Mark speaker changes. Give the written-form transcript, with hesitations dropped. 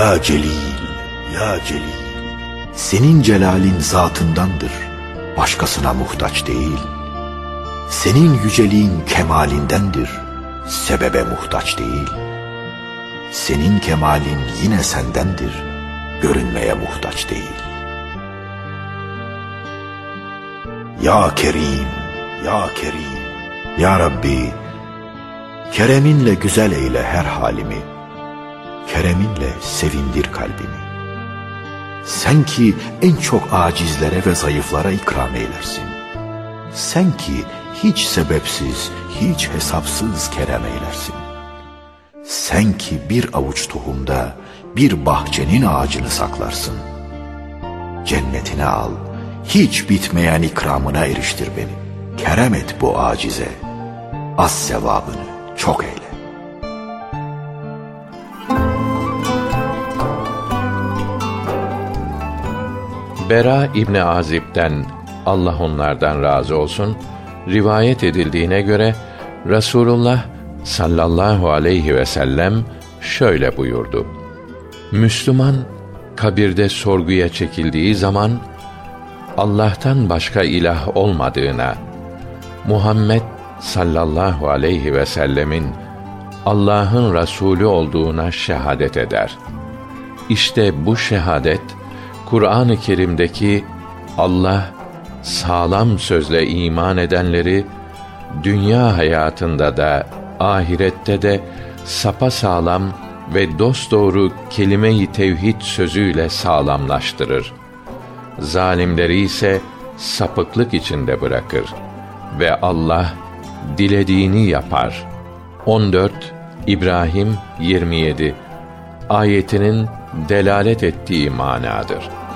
Speaker 1: Ya Celil, ya Celil, senin celalin zatındandır, başkasına muhtaç değil. Senin yüceliğin kemalindendir, sebebe muhtaç değil. Senin kemalin yine sendendir, görünmeye muhtaç değil. Ya Kerim, ya Kerim, ya Rabbi, kereminle güzel eyle her halimi, kereminle sevindir kalbimi. Sen ki en çok acizlere ve zayıflara ikram eylersin. Sen ki hiç sebepsiz, hiç hesapsız kerem eylersin. Sen ki bir avuç tohumda bir bahçenin ağacını saklarsın. Cennetine al, hiç bitmeyen ikramına eriştir beni. Kerem et bu acize, az sevabını çok eyle.
Speaker 2: Bera İbni Azib'den, Allah onlardan razı olsun, rivayet edildiğine göre Resulullah sallallahu aleyhi ve sellem şöyle buyurdu: Müslüman kabirde sorguya çekildiği zaman Allah'tan başka ilah olmadığına, Muhammed sallallahu aleyhi ve sellemin Allah'ın Resulü olduğuna şehadet eder. İşte bu şehadet, Kur'an-ı Kerim'deki Allah sağlam sözle iman edenleri dünya hayatında da ahirette de sapasağlam ve dosdoğru kelime-i tevhid sözüyle sağlamlaştırır. Zalimleri ise sapıklık içinde bırakır ve Allah dilediğini yapar. 14 İbrahim 27 ayetinin delalet ettiği manadır.